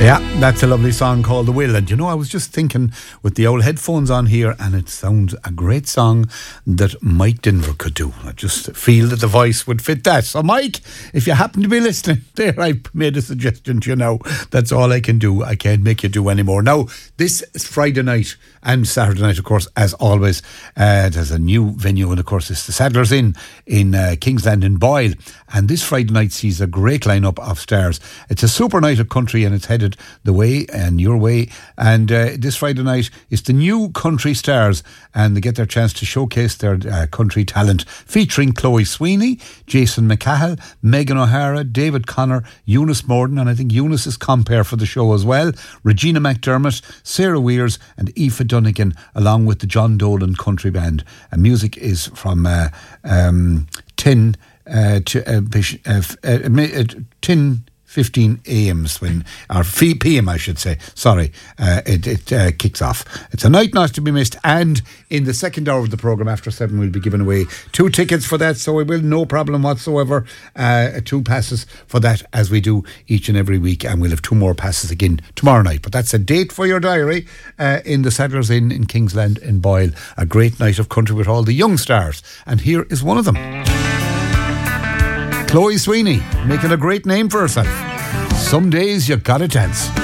Yeah, that's a lovely song called The Will. And you know, I was just thinking with the old headphones on here, and it sounds a great song that Mike Denver could do. I just feel that the voice would fit that. So Mike, if you happen to be listening, there I made a suggestion to you now. That's all I can do. I can't make you do any more. Now, this Friday night and Saturday night, of course, as always, there's a new venue, and of course it's the Sadler's Inn in Kingsland in Boyle. And this Friday night sees a great lineup of stars. It's a super night of country, and it's headed the way and your way. And this Friday night is the new country stars, and they get their chance to showcase their country talent, featuring Chloe Sweeney, Jason McCahill, Megan O'Hara, David Connor, Eunice Morden, and I think Eunice is compere for the show as well, Regina McDermott, Sarah Weirs and Aoife Dunnigan, along with the John Dolan Country Band. And music is from 10 15 a.m.s when, or p.m. I should say. Sorry, it kicks off. It's a night not to be missed, and in the second hour of the programme after 7 we'll be giving away 2 tickets for that, so we will, no problem whatsoever, 2 passes for that as we do each and every week, and we'll have 2 more passes again tomorrow night. But that's a date for your diary in the Sadler's Inn in Kingsland in Boyle. A great night of country with all the young stars, and here is one of them. Chloe Sweeney, making a great name for herself. Some days you gotta dance.